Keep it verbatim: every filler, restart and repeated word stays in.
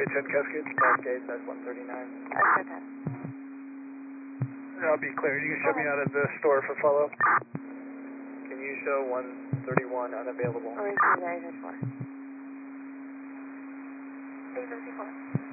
runway ten Cascade. Cascade, that's one thirty-nine. Oscar ten. I'll be clear. You can shut me out of the store for follow-up. Can you show one thirty-one unavailable? Or is it eight four? eight four.